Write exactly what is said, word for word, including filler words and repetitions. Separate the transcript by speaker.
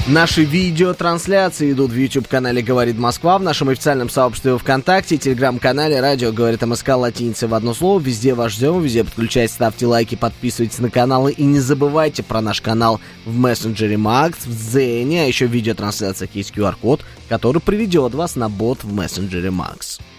Speaker 1: Наши видеотрансляции идут в YouTube-канале «Говорит Москва», в нашем официальном сообществе ВКонтакте, телеграм-канале «Радио говорит МСК» латиницей в одно слово. Везде вас ждем, везде подключайтесь, ставьте лайки, подписывайтесь на каналы и не забывайте про наш канал в мессенджере Макс, в Дзене, а еще в видеотрансляциях есть ку ар-код, который приведет вас на бот в мессенджере Макс.